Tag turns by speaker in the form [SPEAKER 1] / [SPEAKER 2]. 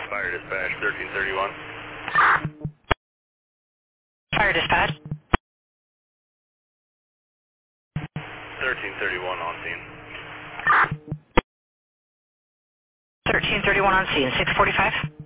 [SPEAKER 1] Fire dispatch, 1331.
[SPEAKER 2] Fire dispatch.
[SPEAKER 1] 1331 on scene.
[SPEAKER 2] 1331 on scene, 645.